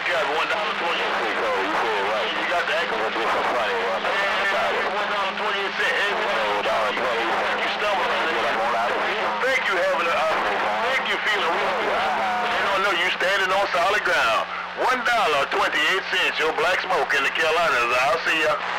got $1.28. You got the ankle. $1.28. You stumbled on it. Thank you having thank you feeling real good. You don't know you standing on solid ground. $1.28. Your black smoke in the Carolinas. I'll see ya.